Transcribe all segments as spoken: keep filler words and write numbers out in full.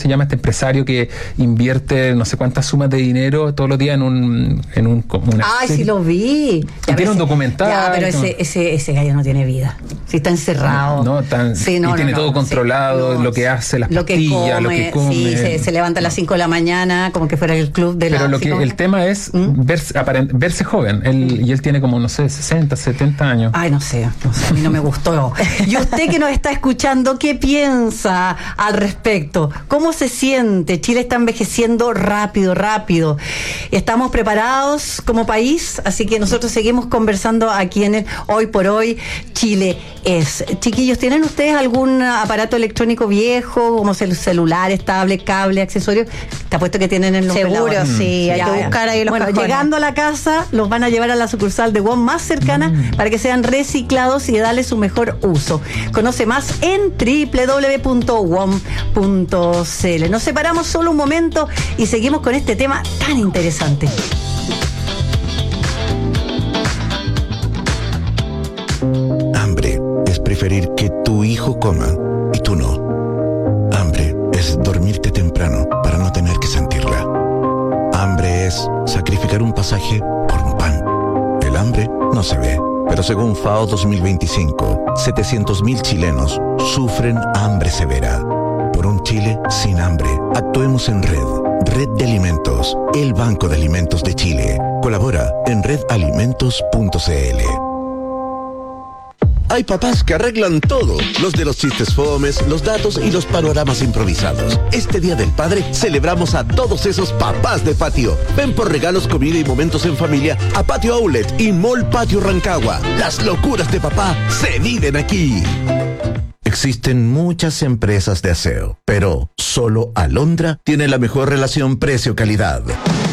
se llama este empresario que invierte no sé cuántas sumas de dinero todos los días en un... En un una Ay, serie. Sí lo vi. Ya, tiene un documental. Ya, pero ese, ese, ese gallo no tiene vida. Si está encerrado. No, tan, sí, no, y no, tiene no, todo sí, controlado, no, lo que hace, las lo pastillas, que come, lo que come. Sí, se, se levanta a las cinco de la mañana, como que fuera el club de la... Pero lo que, el tema es ¿Mm? verse, aparent, verse joven. Él, y él tiene como, no sé, sesenta, setenta años. Ay, no sé, no sé, a mí no me gustó. Y usted que nos está escuchando, ¿qué piensa al respecto? ¿Cómo se siente? Chile está envejeciendo rápido, rápido. Estamos preparados como país, así que nosotros seguimos conversando aquí en el Hoy por Hoy Chile es. Chiquillos, ¿tienen ustedes algún aparato electrónico viejo, como celulares, tablets, cable, accesorios? Te apuesto que tienen en los Seguro, pelados. sí, hay ya, que ya. buscar ahí los Bueno, cajones. Llegando a la casa, los van a llevar a la sucursal de W O M más cercana mm. para que sean reciclados y darle su mejor uso. Conoce más en doble u doble u doble u punto w o m punto c l. Nos separamos solo un momento y seguimos con este tema tan interesante. Hambre es preferir que tu hijo coma y tú no. Hambre es dormirte temprano para no tener que sentirla. Hambre es sacrificar un pasaje por un pan. El hambre no se ve, pero según FAO dos mil veinticinco, setecientos mil chilenos sufren hambre severa. Por un Chile sin hambre, actuemos en red. Red de Alimentos, el Banco de Alimentos de Chile. Colabora en red alimentos punto c l. Hay papás que arreglan todo, los de los chistes fomes, los datos y los panoramas improvisados. Este Día del Padre celebramos a todos esos papás de patio. Ven por regalos, comida y momentos en familia a Patio Outlet y Mall Patio Rancagua. Las locuras de papá se viven aquí. Existen muchas empresas de aseo, pero solo Alondra tiene la mejor relación precio-calidad.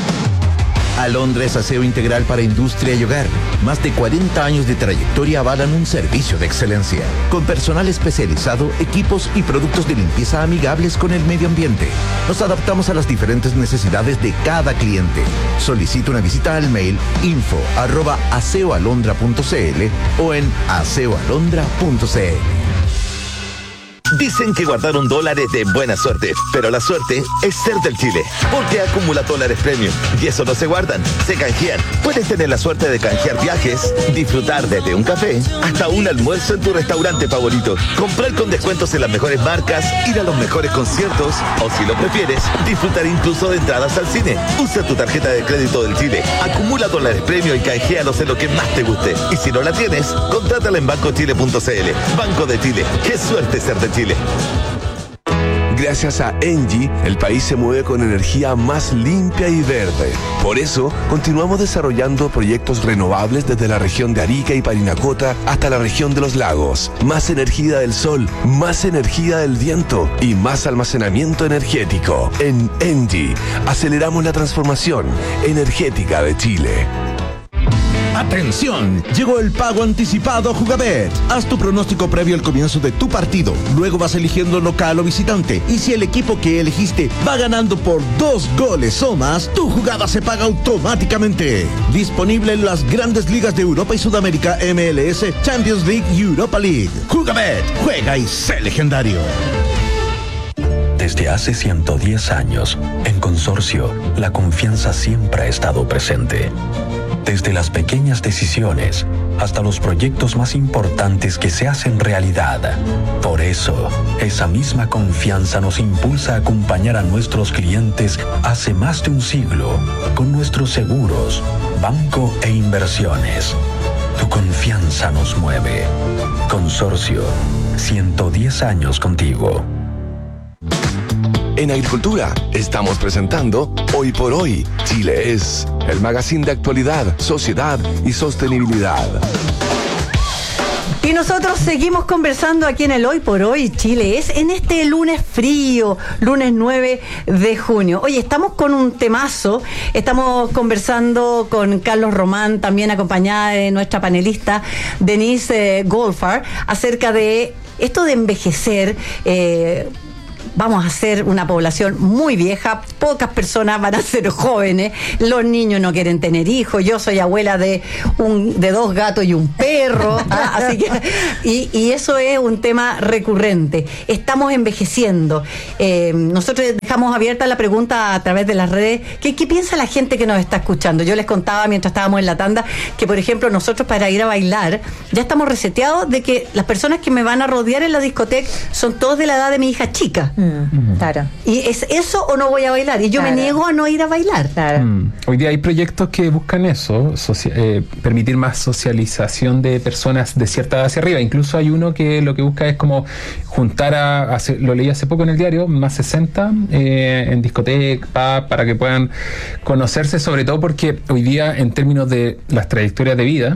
Alondra es aseo integral para industria y hogar. Más de cuarenta años de trayectoria avalan un servicio de excelencia. Con personal especializado, equipos y productos de limpieza amigables con el medio ambiente. Nos adaptamos a las diferentes necesidades de cada cliente. Solicita una visita al mail info arroba aseoalondra punto c l o en aseoalondra punto c l. Dicen que guardaron dólares de buena suerte, pero la suerte es ser del Chile, porque acumula dólares premium y eso no se guardan, se canjean. Puedes tener la suerte de canjear viajes, disfrutar desde un café hasta un almuerzo en tu restaurante favorito, comprar con descuentos en las mejores marcas, ir a los mejores conciertos o, si lo prefieres, disfrutar incluso de entradas al cine. Usa tu tarjeta de crédito del Chile, acumula dólares premium y canjealos en lo que más te guste. Y si no la tienes, contrátala en banco chile punto c l. Banco de Chile, qué suerte ser de Chile. Gracias a Engie, el país se mueve con energía más limpia y verde. Por eso, continuamos desarrollando proyectos renovables desde la región de Arica y Parinacota hasta la región de los lagos. Más energía del sol, más energía del viento y más almacenamiento energético. En Engie, aceleramos la transformación energética de Chile. ¡Atención! Llegó el pago anticipado Jugabet. Haz tu pronóstico previo al comienzo de tu partido. Luego vas eligiendo local o visitante. Y si el equipo que elegiste va ganando por dos goles o más, tu jugada se paga automáticamente. Disponible en las grandes ligas de Europa y Sudamérica, M L S, Champions League y Europa League. Jugabet, juega y sé legendario. Desde hace ciento diez años, en Consorcio, la confianza siempre ha estado presente. Desde las pequeñas decisiones hasta los proyectos más importantes que se hacen realidad. Por eso, esa misma confianza nos impulsa a acompañar a nuestros clientes hace más de un siglo con nuestros seguros, banco e inversiones. Tu confianza nos mueve. Consorcio, ciento diez años contigo. En Agricultura, estamos presentando Hoy por Hoy, Chile es, el magazine de actualidad, sociedad y sostenibilidad. Y nosotros seguimos conversando aquí en el Hoy por Hoy Chile es, en este lunes frío, lunes nueve de junio. Oye, estamos con un temazo, estamos conversando con Carlos Román, también acompañada de nuestra panelista Denise eh, Goldfarb, acerca de esto de envejecer. eh, Vamos a ser una población muy vieja, pocas personas van a ser jóvenes, los niños no quieren tener hijos, yo soy abuela de un de dos gatos y un perro, ¿ah? Así que y, y eso es un tema recurrente. Estamos envejeciendo. Eh, nosotros dejamos abierta la pregunta a través de las redes. ¿Qué, qué piensa la gente que nos está escuchando? Yo les contaba mientras estábamos en la tanda que, por ejemplo, nosotros para ir a bailar ya estamos reseteados de que las personas que me van a rodear en la discoteca son todos de la edad de mi hija chica. Mm, mm. Claro. ¿Y es eso o no voy a bailar? Y yo claro. me niego a no ir a bailar. Claro. Mm. Hoy día hay proyectos que buscan eso, socia- eh, permitir más socialización de personas de cierta edad hacia arriba. Incluso hay uno que lo que busca es como juntar a, a lo leí hace poco en el diario, más sesenta eh, en discoteca, pub, para que puedan conocerse, sobre todo porque hoy día en términos de las trayectorias de vida,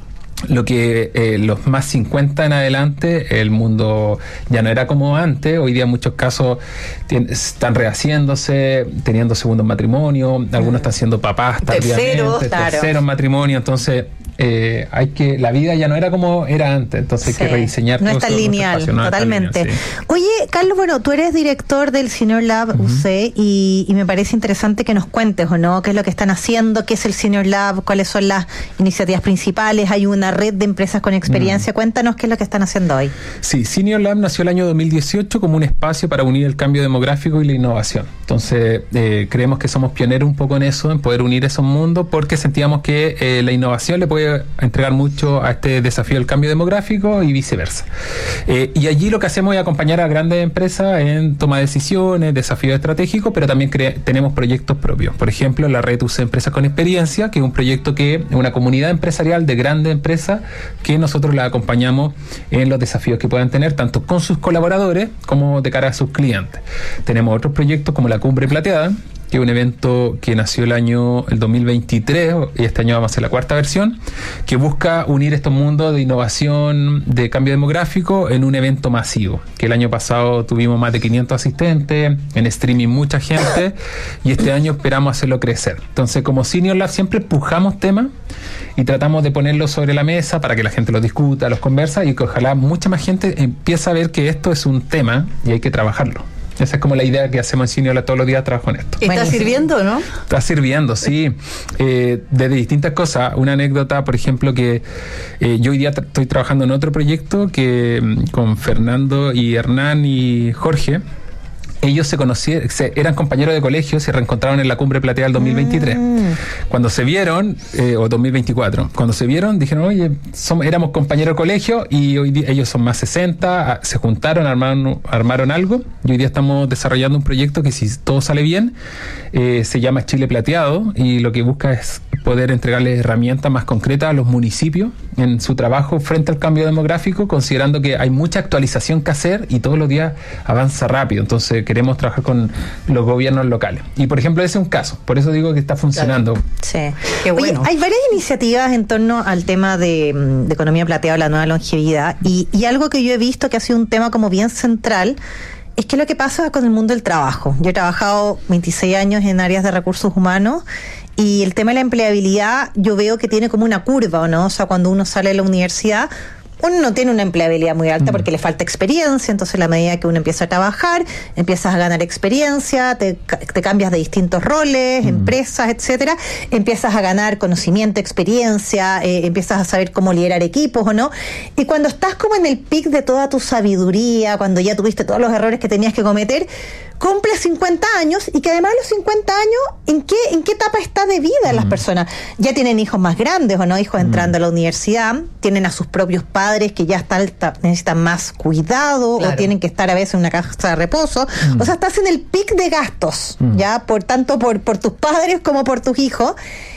lo que eh, los más cincuenta en adelante, el mundo ya no era como antes. Hoy día en muchos casos tien, están rehaciéndose, teniendo segundo matrimonio, algunos mm. están siendo papás tardíamente, tercero, claro. tercero matrimonio, entonces eh, hay que, la vida ya no era como era antes, entonces sí. hay que rediseñar. No es tan lineal, no totalmente. Lineal, sí. Oye, Carlos, bueno, tú eres director del Senior Lab uh-huh. U C y, y me parece interesante que nos cuentes, ¿o no? ¿Qué es lo que están haciendo? ¿Qué es el Senior Lab? ¿Cuáles son las iniciativas principales? ¿Hay una red de empresas con experiencia? Uh-huh. Cuéntanos qué es lo que están haciendo hoy. Sí, Senior Lab nació el año dos mil dieciocho como un espacio para unir el cambio demográfico y la innovación. Entonces, eh, creemos que somos pioneros un poco en eso, en poder unir esos mundos, porque sentíamos que eh, la innovación le puede entregar mucho a este desafío del cambio demográfico y viceversa. Eh, y allí lo que hacemos es acompañar a grandes empresas en toma de decisiones, desafíos estratégicos, pero también cre- tenemos proyectos propios. Por ejemplo, la red U C Empresas con Experiencia, que es un proyecto que es una comunidad empresarial de grandes empresas que nosotros la acompañamos en los desafíos que puedan tener, tanto con sus colaboradores como de cara a sus clientes. Tenemos otros proyectos como la Cumbre Plateada, que es un evento que nació el año el dos mil veintitrés y este año vamos a hacer la cuarta versión, que busca unir estos mundos de innovación, de cambio demográfico en un evento masivo, que el año pasado tuvimos más de quinientos asistentes, en streaming mucha gente, y este año esperamos hacerlo crecer. Entonces, como Senior Lab siempre empujamos temas y tratamos de ponerlos sobre la mesa para que la gente los discuta, los conversa, y que ojalá mucha más gente empiece a ver que esto es un tema y hay que trabajarlo. Esa es como la idea que hacemos en Senior Lab, todos los días trabajo en esto. ¿Está Buenísimo. Sirviendo, no? Está sirviendo, sí. Eh, desde distintas cosas. Una anécdota, por ejemplo, que eh, yo hoy día tra- estoy trabajando en otro proyecto que con Fernando y Hernán y Jorge. Ellos se conocieron, se, eran compañeros de colegio, se reencontraron en la Cumbre Plateada del dos mil veintitrés. Mm. Cuando se vieron, eh, o dos mil veinticuatro, cuando se vieron, dijeron, oye, somos, éramos compañeros de colegio y hoy día ellos son más sesenta, se juntaron, armaron, armaron algo y hoy día estamos desarrollando un proyecto que, si todo sale bien, eh, se llama Chile Plateado, y lo que busca es poder entregarles herramientas más concretas a los municipios en su trabajo frente al cambio demográfico, considerando que hay mucha actualización que hacer y todos los días avanza rápido. Entonces queremos trabajar con los gobiernos locales. Y por ejemplo, ese es un caso. Por eso digo que está funcionando. Claro. Sí. Qué bueno. Oye, hay varias iniciativas en torno al tema de, de economía plateada, la nueva longevidad, y, y algo que yo he visto que ha sido un tema como bien central es que lo que pasa con el mundo del trabajo. Yo he trabajado veintiséis años en áreas de recursos humanos y el tema de la empleabilidad yo veo que tiene como una curva, ¿o no? O sea, cuando uno sale de la universidad, uno no tiene una empleabilidad muy alta porque le falta experiencia, entonces a la medida que uno empieza a trabajar, empiezas a ganar experiencia, te, te cambias de distintos roles, mm. empresas, etcétera, empiezas a ganar conocimiento, experiencia, eh, empiezas a saber cómo liderar equipos, ¿o no? Y cuando estás como en el pic de toda tu sabiduría, cuando ya tuviste todos los errores que tenías que cometer, cumples cincuenta años, y que además los cincuenta años, ¿en qué en qué etapa está de vida mm. las personas? Ya tienen hijos más grandes, ¿o no? Hijos mm. entrando a la universidad, tienen a sus propios padres que ya están, necesitan más cuidado, claro. o tienen que estar a veces en una casa de reposo. Mm. O sea, estás en el pic de gastos, mm. ya, por tanto por, por tus padres como por tus hijos.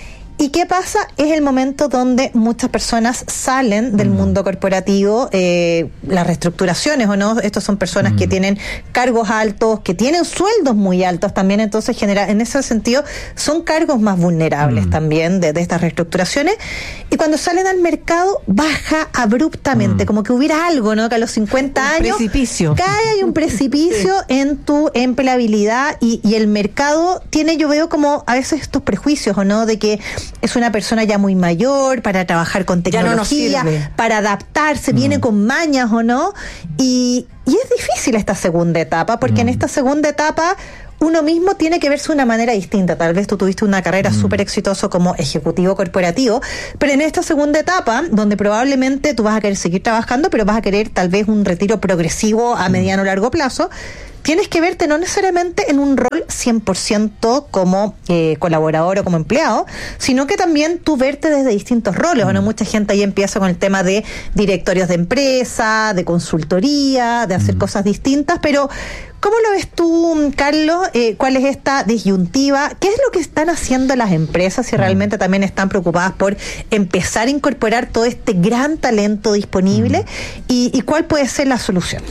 ¿Y qué pasa? Es el momento donde muchas personas salen del mm. mundo corporativo, eh, las reestructuraciones, ¿o no? Estos son personas mm. que tienen cargos altos, que tienen sueldos muy altos también, entonces genera, en ese sentido son cargos más vulnerables mm. también de, de estas reestructuraciones, y cuando salen al mercado baja abruptamente, mm. como que hubiera algo, ¿no? Que a los cincuenta un años precipicio. cae hay un precipicio sí. en tu empleabilidad, y, y el mercado tiene, yo veo como a veces estos prejuicios, ¿o no? De que es una persona ya muy mayor para trabajar con tecnología, no para adaptarse, mm. viene con mañas, ¿o no? Y, y es difícil esta segunda etapa, porque mm. en esta segunda etapa uno mismo tiene que verse de una manera distinta. Tal vez tú tuviste una carrera mm. súper exitosa como ejecutivo corporativo, pero en esta segunda etapa, donde probablemente tú vas a querer seguir trabajando, pero vas a querer tal vez un retiro progresivo a mediano o largo plazo, tienes que verte no necesariamente en un rol cien por ciento como eh, colaborador o como empleado, sino que también tú verte desde distintos roles. Bueno, mucha gente ahí empieza con el tema de directorios de empresa, de consultoría, de hacer mm. cosas distintas, pero ¿cómo lo ves tú, Carlos? Eh, ¿Cuál es esta disyuntiva? ¿Qué es lo que están haciendo las empresas si realmente también están preocupadas por empezar a incorporar todo este gran talento disponible? Mm. Y, ¿Y cuál puede ser la solución?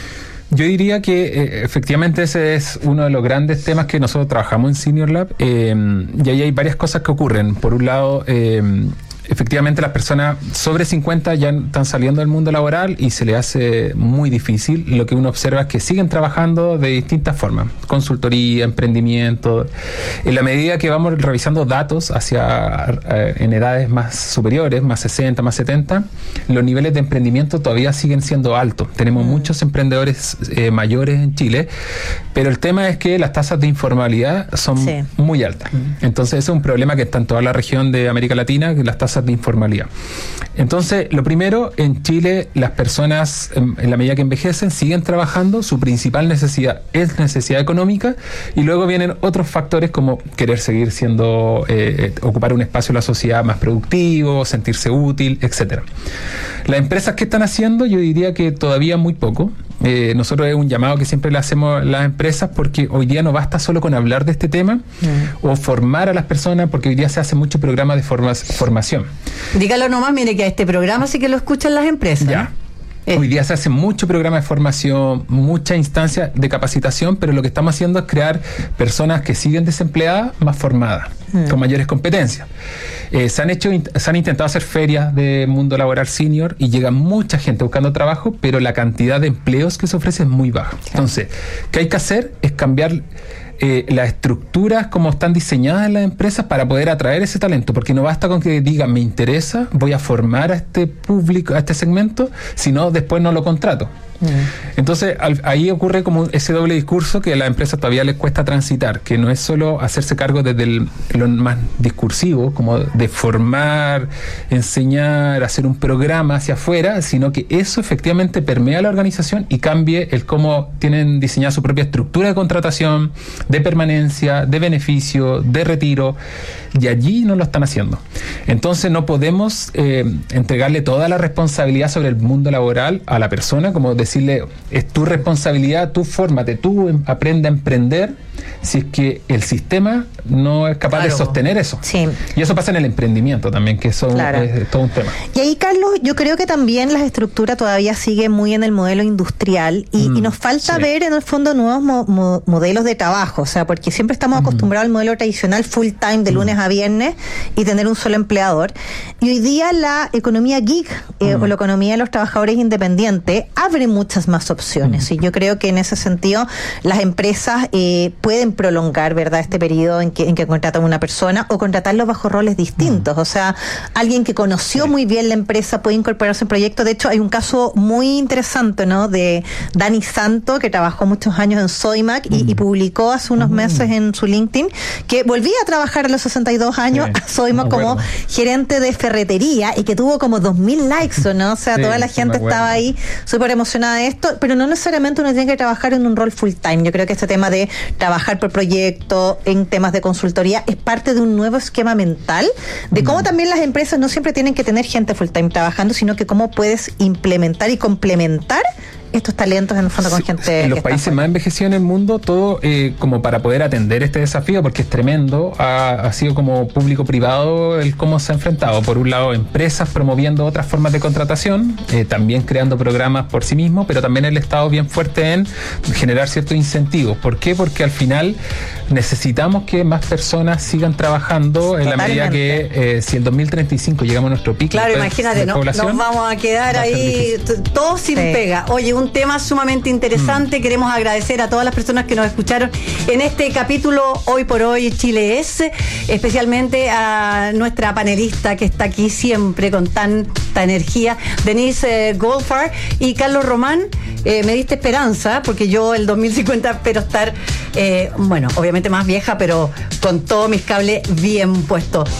Yo diría que eh, efectivamente ese es uno de los grandes temas que nosotros trabajamos en Senior Lab, eh, y ahí hay varias cosas que ocurren. Por un lado, eh, efectivamente las personas sobre cincuenta ya están saliendo del mundo laboral y se les hace muy difícil. Lo que uno observa es que siguen trabajando de distintas formas, consultoría, emprendimiento. En la medida que vamos revisando datos hacia eh, en edades más superiores, más sesenta, más setenta, los niveles de emprendimiento todavía siguen siendo altos. Tenemos mm. muchos emprendedores eh, mayores en Chile, pero el tema es que las tasas de informalidad son sí. muy altas. Mm. Entonces ese es un problema que está en toda la región de América Latina, que las tasas de informalidad. Entonces, lo primero, en Chile las personas, en, en la medida que envejecen, siguen trabajando, su principal necesidad es necesidad económica, y luego vienen otros factores como querer seguir siendo, eh, ocupar un espacio en la sociedad más productivo, sentirse útil, etcétera. Las empresas que están haciendo, yo diría que todavía muy poco. Eh, nosotros es un llamado que siempre le hacemos a las empresas, porque hoy día no basta solo con hablar de este tema mm. o formar a las personas, porque hoy día se hace mucho programa de formas, formación. Dígalo nomás, mire que a este programa sí que lo escuchan las empresas. Ya. Eh. Hoy día se hace mucho programa de formación, mucha instancia de capacitación, pero lo que estamos haciendo es crear personas que siguen desempleadas más formadas, mm. con mayores competencias. Eh, se han hecho, se han intentado hacer ferias de mundo laboral senior y llega mucha gente buscando trabajo, pero la cantidad de empleos que se ofrece es muy baja. Claro. Entonces, ¿qué hay que hacer? Es cambiar eh, las estructuras como están diseñadas en las empresas para poder atraer ese talento, porque no basta con que digan me interesa, voy a formar a este público, a este segmento, sino después no lo contrato. Entonces al, ahí ocurre como ese doble discurso que a las empresas todavía les cuesta transitar, que no es solo hacerse cargo desde el, lo más discursivo, como de formar, enseñar, hacer un programa hacia afuera, sino que eso efectivamente permea la organización y cambie el cómo tienen diseñada su propia estructura de contratación, de permanencia, de beneficio, de retiro, y allí no lo están haciendo. Entonces no podemos eh, entregarle toda la responsabilidad sobre el mundo laboral a la persona, como decirle, es tu responsabilidad, tú fórmate, tú aprende a emprender, si es que el sistema no es capaz claro. de sostener eso. Sí. Y eso pasa en el emprendimiento también, que eso claro. es todo un tema. Y ahí, Carlos, yo creo que también las estructuras todavía siguen muy en el modelo industrial y, mm, y nos falta sí. ver en el fondo nuevos mo- mo- modelos de trabajo, o sea, porque siempre estamos mm. acostumbrados al modelo tradicional full time de lunes mm. a viernes y tener un solo empleador. Y hoy día la economía gig eh, mm. o la economía de los trabajadores independientes abre muchas más opciones. Mm. Y yo creo que en ese sentido las empresas eh, pueden prolongar, ¿verdad?, este periodo en que, en que contratan a una persona o contratarlos bajo roles distintos. Mm. O sea, alguien que conoció sí. muy bien la empresa puede incorporarse al proyecto. De hecho, hay un caso muy interesante, ¿no?, de Dani Santo, que trabajó muchos años en Sodimac mm. y, y publicó hace unos mm. meses en su LinkedIn que volvía a trabajar a los sesenta y dos años sí. a Sodimac como gerente de ferretería y que tuvo como dos mil likes, ¿no? O sea, sí, toda la gente estaba ahí súper emocionada de esto, pero no necesariamente uno tiene que trabajar en un rol full time. Yo creo que este tema de trabajar por proyecto, en temas de consultoría, es parte de un nuevo esquema mental de cómo mm. también las empresas no siempre tienen que tener gente full time trabajando, sino que cómo puedes implementar y complementar estos talentos en el fondo con sí, gente en los países fuera. Más envejecidos en el mundo, todo eh, como para poder atender este desafío, porque es tremendo, ha, ha sido como público-privado el cómo se ha enfrentado. Por un lado, empresas promoviendo otras formas de contratación, eh, también creando programas por sí mismos, pero también el Estado bien fuerte en generar ciertos incentivos. ¿Por qué? Porque al final necesitamos que más personas sigan trabajando en Totalmente. La medida que eh, si en dos mil treinta y cinco llegamos a nuestro pico claro, de, imagínate, de no, población, nos vamos a quedar a ahí todos sin sí. pega. Oye, un tema sumamente interesante. Mm. Queremos agradecer a todas las personas que nos escucharon en este capítulo Hoy por Hoy Chile es, especialmente a nuestra panelista que está aquí siempre con tanta energía, Denise eh, Goldfarb y Carlos Román. Eh, me diste esperanza, porque yo el dos mil cincuenta espero estar, eh, bueno, obviamente más vieja, pero con todos mis cables bien puestos.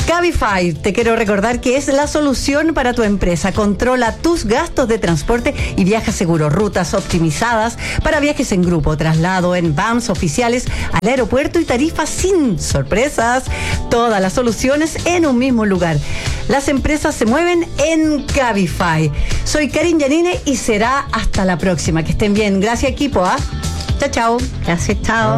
Cabify, te quiero recordar que es la solución para tu empresa. Controla tus gastos de transporte y viaja seguro. Rutas optimizadas para viajes en grupo, traslado en vans oficiales al aeropuerto y tarifas sin sorpresas. Todas las soluciones en un mismo lugar. Las empresas se mueven en Cabify. Soy Karin Yanine y será hasta la próxima. Que estén bien. Gracias, equipo. ¿ah? Chao, chao. Gracias, chao.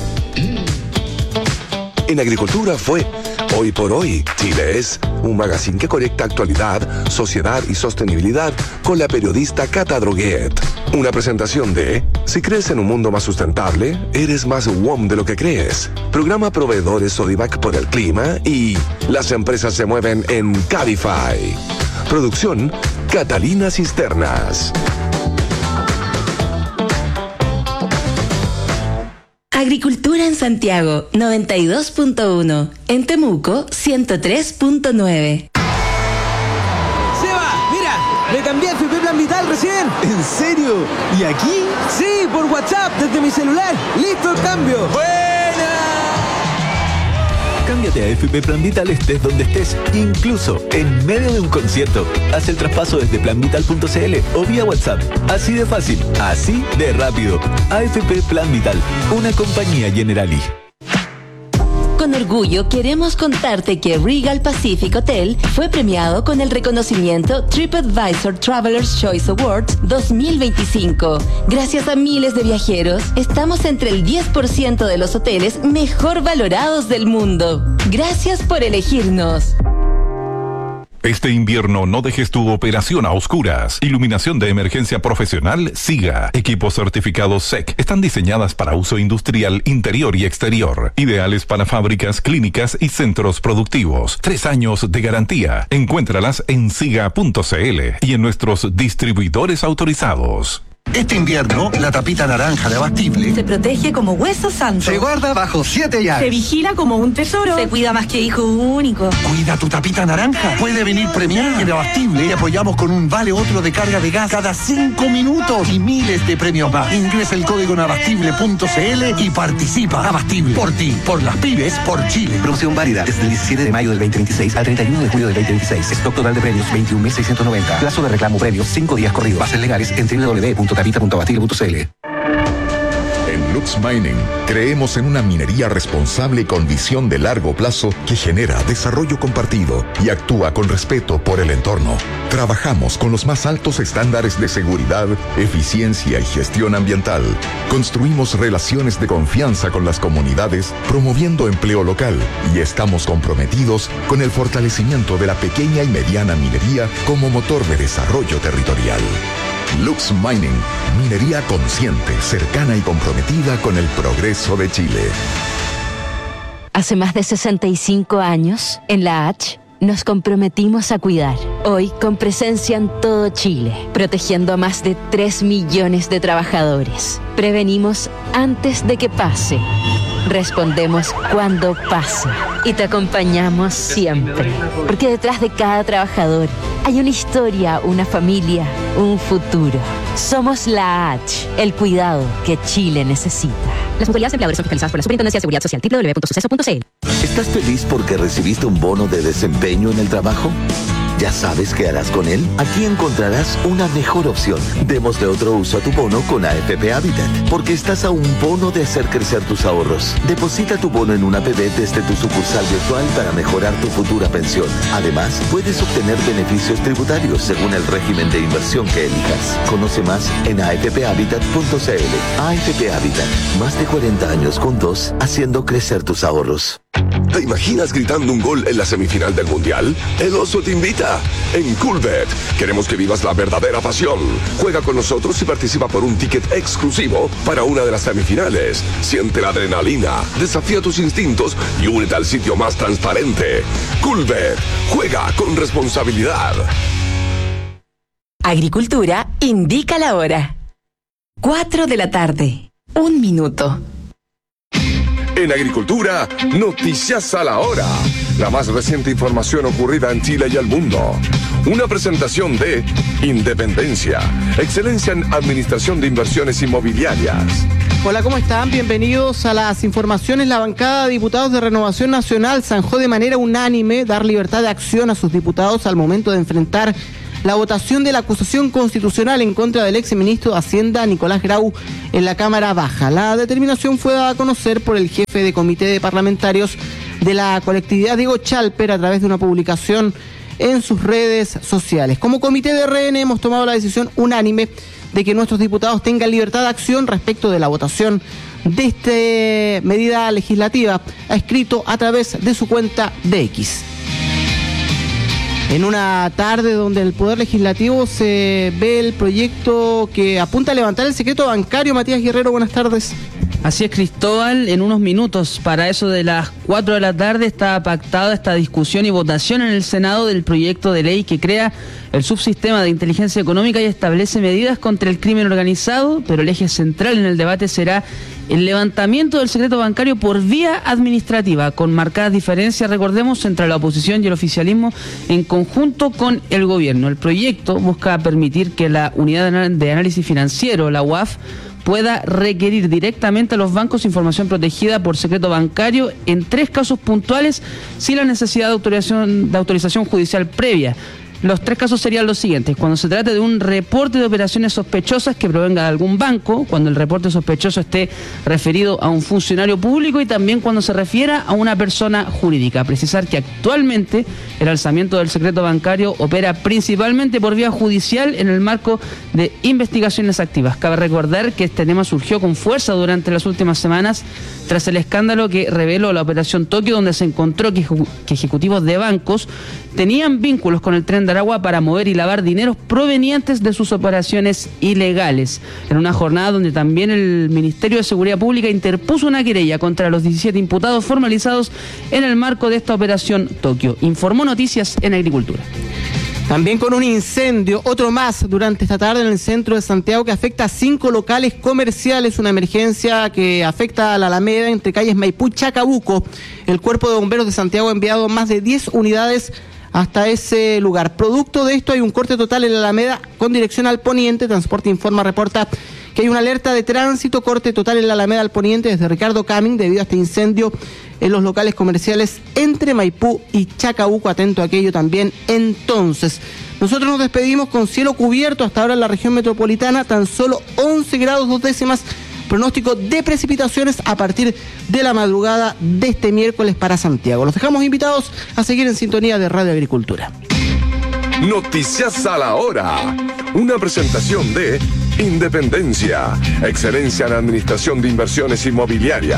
En Agricultura fue Hoy por Hoy. Chile es un magazine que conecta actualidad, sociedad y sostenibilidad con la periodista Cata Droguet. Una presentación de Si crees en un mundo más sustentable, eres más W O M de lo que crees. Programa Proveedores Sodivac por el clima y Las empresas se mueven en Cabify. Producción Catalina Cisternas. Agricultura en Santiago, noventa y dos punto uno. En Temuco, ciento tres punto nueve. ¡Seba! ¡Mira! ¡Me cambié a F P Plan Vital recién! ¿En serio? ¿Y aquí? Sí, por WhatsApp, desde mi celular. ¡Listo el cambio! ¡Buena! Cámbiate a F P Plan Vital estés donde estés, incluso en medio de un concierto. Haz el traspaso desde plan vital punto c l o vía WhatsApp. Así de fácil, así de rápido. A F P Plan Vital, una compañía Generali. Con orgullo queremos contarte que Regal Pacific Hotel fue premiado con el reconocimiento TripAdvisor Traveler's Choice Awards dos mil veinticinco. Gracias a miles de viajeros, estamos entre el diez por ciento de los hoteles mejor valorados del mundo. Gracias por elegirnos. Este invierno no dejes tu operación a oscuras. Iluminación de emergencia profesional SIGA. Equipos certificados S E C. Están diseñadas para uso industrial interior y exterior. Ideales para fábricas, clínicas y centros productivos. Tres años de garantía. Encuéntralas en siga punto c l y en nuestros distribuidores autorizados. Este invierno, la tapita naranja de Abastible se protege como hueso santo. Se guarda bajo siete llaves. Se vigila como un tesoro. Se cuida más que hijo único. Cuida tu tapita naranja. Puede venir premiada en Abastible y apoyamos con un vale otro de carga de gas cada cinco minutos y miles de premios más. Ingresa el código en abastible punto c l y participa. Abastible. Por ti, por las pymes, por Chile. Promoción válida desde el diecisiete de mayo del veinte veintiséis al treinta y uno de julio del veinte veintiséis. Stock total de premios veintiún mil seiscientos noventa. Plazo de reclamo premios cinco días corridos. Bases legales en doble u doble u doble u punto tapita punto abastible punto c l. En Lux Mining creemos en una minería responsable con visión de largo plazo que genera desarrollo compartido y actúa con respeto por el entorno. Trabajamos con los más altos estándares de seguridad, eficiencia y gestión ambiental. Construimos relaciones de confianza con las comunidades, promoviendo empleo local, y estamos comprometidos con el fortalecimiento de la pequeña y mediana minería como motor de desarrollo territorial. Lux Mining, minería consciente, cercana y comprometida con el progreso de Chile. Hace más de sesenta y cinco años, en la H, nos comprometimos a cuidar. Hoy, con presencia en todo Chile, protegiendo a más de tres millones de trabajadores. Prevenimos antes de que pase. Respondemos cuando pasa. Y te acompañamos siempre. Porque detrás de cada trabajador hay una historia, una familia, un futuro. Somos la H, el cuidado que Chile necesita. Las mutualidades empleadores son fiscalizadas por la Superintendencia de Seguridad Social. doble u doble u doble u punto suceso punto c l. ¿Estás feliz porque recibiste un bono de desempeño en el trabajo? ¿Ya sabes qué harás con él? Aquí encontrarás una mejor opción. Démosle otro uso a tu bono con A F P Habitat, porque estás a un bono de hacer crecer tus ahorros. Deposita tu bono en una A P B desde tu sucursal virtual para mejorar tu futura pensión. Además, puedes obtener beneficios tributarios según el régimen de inversión que elijas. Conoce más en a f p habitat punto c l. A F P Habitat, más de cuarenta años juntos, haciendo crecer tus ahorros. ¿Te imaginas gritando un gol en la semifinal del Mundial? El Oso te invita. En Coolbet queremos que vivas la verdadera pasión. Juega con nosotros y participa por un ticket exclusivo para una de las semifinales. Siente la adrenalina, desafía tus instintos y únete al sitio más transparente. Coolbet. Juega con responsabilidad. Agricultura indica la hora. Cuatro de la tarde. Un minuto. En Agricultura, noticias a la hora. La más reciente información ocurrida en Chile y el mundo. Una presentación de Independencia, excelencia en administración de inversiones inmobiliarias. Hola, ¿cómo están? Bienvenidos a las informaciones. La bancada de diputados de Renovación Nacional zanjó de manera unánime dar libertad de acción a sus diputados al momento de enfrentar la votación de la acusación constitucional en contra del exministro de Hacienda, Nicolás Grau, en la Cámara Baja. La determinación fue dada a conocer por el jefe de comité de parlamentarios de la colectividad, Diego Chalper, a través de una publicación en sus redes sociales. Como comité de R N hemos tomado la decisión unánime de que nuestros diputados tengan libertad de acción respecto de la votación de esta medida legislativa, ha escrito a través de su cuenta de X. En una tarde donde el Poder Legislativo se ve el proyecto que apunta a levantar el secreto bancario. Matías Guerrero, buenas tardes. Así es, Cristóbal, en unos minutos, para eso de las cuatro de la tarde, está pactada esta discusión y votación en el Senado del proyecto de ley que crea el subsistema de inteligencia económica y establece medidas contra el crimen organizado, pero el eje central en el debate será el levantamiento del secreto bancario por vía administrativa, con marcadas diferencias, recordemos, entre la oposición y el oficialismo en conjunto con el gobierno. El proyecto busca permitir que la Unidad de Análisis Financiero, la U A F, pueda requerir directamente a los bancos información protegida por secreto bancario en tres casos puntuales sin la necesidad de autorización, de autorización judicial previa. Los tres casos serían los siguientes: cuando se trate de un reporte de operaciones sospechosas que provenga de algún banco, cuando el reporte sospechoso esté referido a un funcionario público y también cuando se refiera a una persona jurídica. Precisar que actualmente el alzamiento del secreto bancario opera principalmente por vía judicial en el marco de investigaciones activas. Cabe recordar que este tema surgió con fuerza durante las últimas semanas tras el escándalo que reveló la Operación Tokio, donde se encontró que, que ejecutivos de bancos tenían vínculos con el Tren de Aragua para mover y lavar dineros provenientes de sus operaciones ilegales. En una jornada donde también el Ministerio de Seguridad Pública interpuso una querella contra los diecisiete imputados formalizados en el marco de esta Operación Tokio. Informó Noticias en Agricultura. También con un incendio, otro más durante esta tarde en el centro de Santiago que afecta a cinco locales comerciales, una emergencia que afecta a la Alameda entre calles Maipú y Chacabuco. El Cuerpo de Bomberos de Santiago ha enviado más de diez unidades hasta ese lugar. Producto de esto hay un corte total en la Alameda con dirección al poniente. Transporte Informa reporta que hay una alerta de tránsito, corte total en la Alameda al poniente desde Ricardo Camin debido a este incendio en los locales comerciales entre Maipú y Chacabuco. Atento a aquello también. Entonces, nosotros nos despedimos con cielo cubierto hasta ahora en la región metropolitana, tan solo once grados dos décimas, pronóstico de precipitaciones a partir de la madrugada de este miércoles para Santiago. Los dejamos invitados a seguir en sintonía de Radio Agricultura. Noticias a la hora. Una presentación de Independencia, excelencia en administración de inversiones inmobiliarias.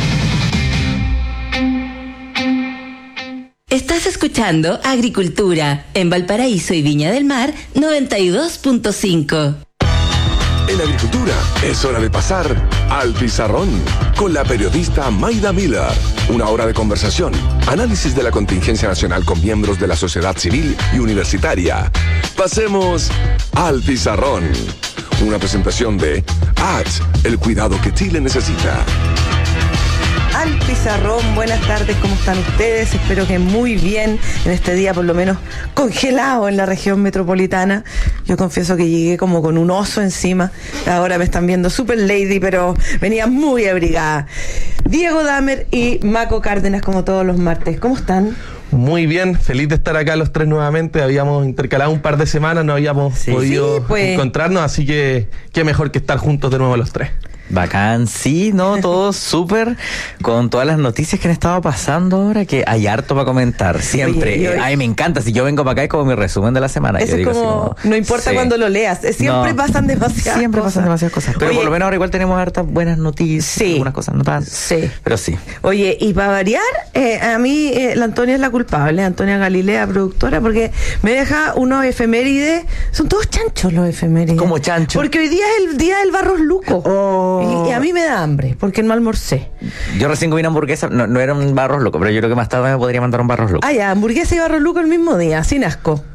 Estás escuchando Agricultura en Valparaíso y Viña del Mar noventa y dos punto cinco. En Agricultura es hora de pasar al pizarrón con la periodista Maida Miller. Una hora de conversación, análisis de la contingencia nacional con miembros de la sociedad civil y universitaria. Pasemos al pizarrón. Una presentación de A T, el cuidado que Chile necesita. Al pizarrón, buenas tardes, ¿cómo están ustedes? Espero que muy bien en este día, por lo menos congelado en la región metropolitana. Yo confieso que llegué como con un oso encima. Ahora me están viendo super lady, pero venía muy abrigada. Diego Damer y Maco Cárdenas, como todos los martes, ¿cómo están? Muy bien, feliz de estar acá los tres nuevamente. Habíamos intercalado un par de semanas, no habíamos sí, podido sí, pues. encontrarnos, así que qué mejor que estar juntos de nuevo los tres. Bacán, sí, ¿no? Todo súper, con todas las noticias que han estado pasando ahora, que hay harto para comentar, siempre. Oye, yo, Ay, me encanta, si yo vengo para acá es como mi resumen de la semana. Eso es como, como, no importa sí. cuando lo leas, siempre no, pasan demasiadas Siempre cosas. pasan demasiadas cosas, pero Oye, por lo menos ahora igual tenemos hartas buenas noticias, sí. algunas cosas no tan, sí. pero sí. Oye, y para variar, eh, a mí eh, la Antonia es la culpable, Antonia Galilea, productora, porque me deja unos efemérides, son todos chanchos los efemérides. ¿Cómo chanchos? Porque hoy día es el día del Barros Luco. Oh. Y, y a mí me da hambre, porque no almorcé. Yo recién comí una hamburguesa, no, no era un Barros Luco, pero yo creo que más tarde me podría mandar un Barros Luco. Ah, ya, hamburguesa y Barros Luco el mismo día, sin asco.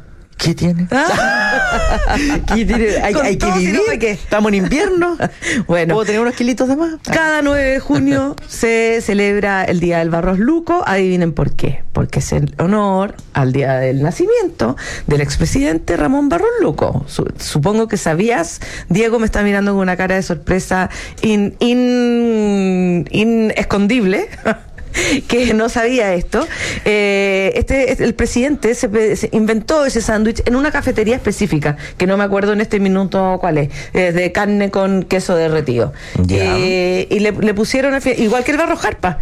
¿Qué tiene? ¿Qué tiene? Hay, hay que vivir. Si no, ¿qué? Estamos en invierno. Bueno, ¿puedo tener unos kilitos de más? Cada nueve de junio se celebra el Día del Barros Luco. Adivinen por qué. Porque es en honor al día del nacimiento del expresidente Ramón Barros Luco. Supongo que sabías. Diego me está mirando con una cara de sorpresa in, in, inescondible. Que no sabía esto. Eh, este, el presidente se, se inventó ese sándwich en una cafetería específica, que no me acuerdo en este minuto cuál es, eh, de carne con queso derretido. Yeah. Eh, y le, le pusieron, igual que el Barro Jarpa,